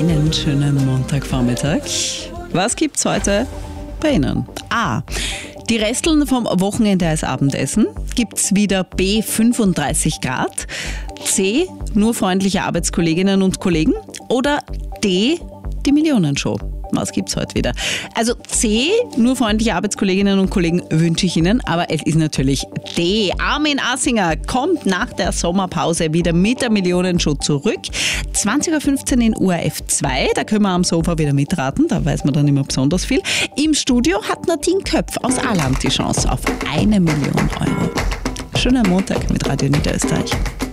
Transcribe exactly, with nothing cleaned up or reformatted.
Einen schönen Montagvormittag. Was gibt's heute bei Ihnen? A. Die Resteln vom Wochenende als Abendessen. Gibt's wieder B. fünfunddreißig Grad. C. Nur freundliche Arbeitskolleginnen und Kollegen. Oder D. Die Millionenshow. Was gibt's heute wieder? Also C, nur freundliche Arbeitskolleginnen und Kollegen wünsche ich Ihnen, aber es ist natürlich D. Armin Assinger kommt nach der Sommerpause wieder mit der Millionenshow zurück. zwanzig Uhr fünfzehn in U R F zwei, da können wir am Sofa wieder mitraten, da weiß man dann immer besonders viel. Im Studio hat Nadine Köpf aus Aarland die Chance auf eine Million Euro. Schöner Montag mit Radio Niederösterreich.